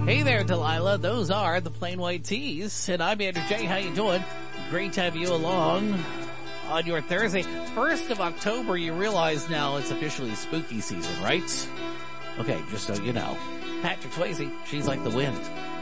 Hey there, Delilah. Those are the Plain White Tees. And I'm Andrew J. How you doing? Great to have you along on your Thursday. 1st of October, you realize now it's officially spooky season, right? Okay, just so you know. Patrick Swayze, She's Like the Wind.